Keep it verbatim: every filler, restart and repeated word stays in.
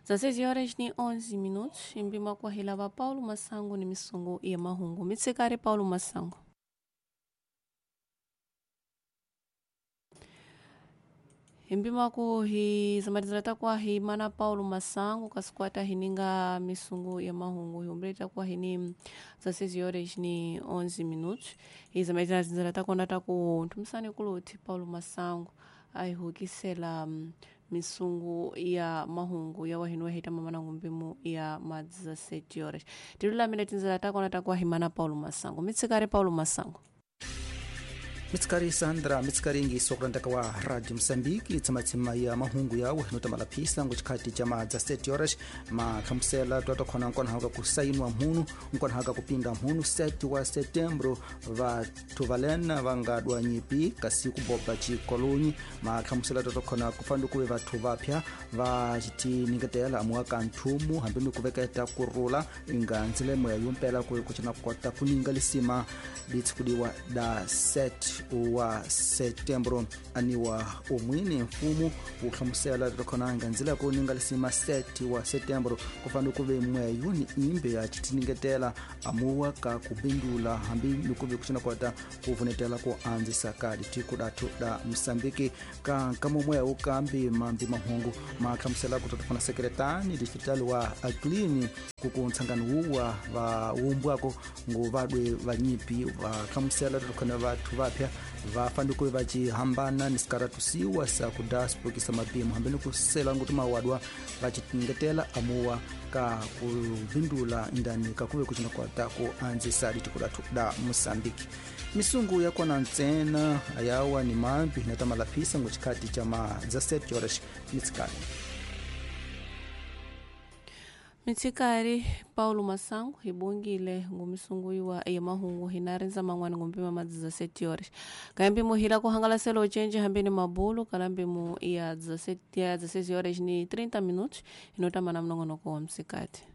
dezesseis horas ni onze minutos. Imbima kwa hilava Paulo Masango ni misungu ya mahungu. Mitsikari Paulo Masango. Imbima ku hi zamalizata kwa hi mana Paulo Masango kaskwata hininga misungu ya mahungu. Humbreta kwa hini dezesseis horas ni onze minutos. Hi zamalizata kwa nata ku tumsani kuluti Paulo Masango. Ai hukisela um, misungu ya mahungu ya wahinu wahita mamana ngumbimu ya madza sete horas. Tirula mine tinzala tako na tako himana Paulo Masango. Mitsikari Paulo Masango. Mitsikari Sandra, mitsikari ngi sokrandaka wa Radio Msambiki, tsamatsima ya mahungu ya wahinu tamalapisa nguchikati cha madza sete horas, ma kamsela tuwato kona nkona haka kusainwa mhunu, nkona haka kupinda mhunu, sete wa setembro va tuvalena vangadwa nyipi, kasi kuboba chi kolonyi, ma kamsela tuwato kona kufandu kuwe va tuvapya, va jiti ningatela amuaka ntumu, hambimi kuveka ita kurula, inga nzile mwa yumpela kuwe kuchina kota kuningalisima, bitikudiwa da sete wa setembro aniwa umwini mfumu ukhamusela tokonanga nzila ko ningalisima sete wa setembro kufandu kuve mweyuni imbe ya chitiningetela amuwa ka kubindula hambi nukuve kuchina kwata kuvunetela ko anzi sakadi tikudatu da Msambiki ka kama mweya ukambi mambi mahungu makhamusela kutotofana sekretani digital wa aglini kukuntsangano uwa va umbwako nguvadwe vanyipi va khamusela tokona vathu vapya vafanduko vachi hambana niskaratusiwa sa kudaspokisa mapimu hambeni kusela nguti mawadwa vachitingetela amuwa ka kuvindula indani kakuve kuchina kwa tako anzi sadi tikudatu da Msambiki. Misungu yako na ntsena ayawa ni mambi natamalapisa nguchikati cha ma za sete horas mitsikari. Mitsikari Paulo Masango hibungile ngumisungu iwa ya mahungu hinarenza mangwani ngumpima madzi za sete horas. Kayambi muhila kuhangala selo change hambini mabulu kalambi mu ya dezesseis horas ni trinta minutos inota mana mnongono kwa msikati.